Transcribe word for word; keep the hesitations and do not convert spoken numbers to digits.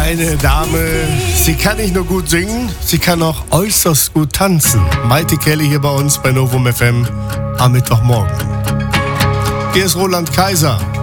Eine Dame, sie kann nicht nur gut singen, sie kann auch äußerst gut tanzen. Maite Kelly hier bei uns bei Novum F M am Mittwochmorgen. Hier ist Roland Kaiser.